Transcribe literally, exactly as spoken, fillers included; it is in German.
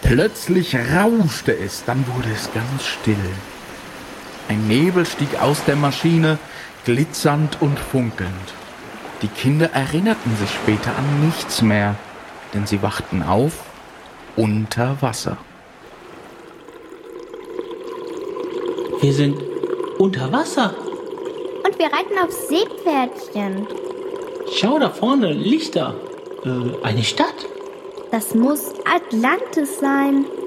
Plötzlich rauschte es, dann wurde es ganz still. Ein Nebel stieg aus der Maschine, glitzernd und funkelnd. Die Kinder erinnerten sich später an nichts mehr, denn sie wachten auf unter Wasser. Wir sind unter Wasser. Und wir reiten auf Seepferdchen. Schau da vorne, Lichter. Äh, eine Stadt. Das muss Atlantis sein.